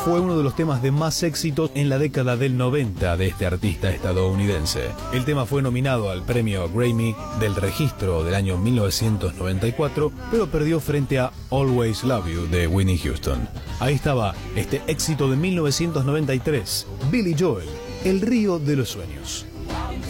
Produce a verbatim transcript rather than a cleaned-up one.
fue uno de los temas de más éxito en la década del noventa de este artista estadounidense. El tema fue nominado al premio Grammy del registro del año mil novecientos noventa y cuatro, pero perdió frente a Always Love You de Whitney Houston. Ahí estaba este éxito de mil novecientos noventa y tres, Billy Joel, El río de los sueños.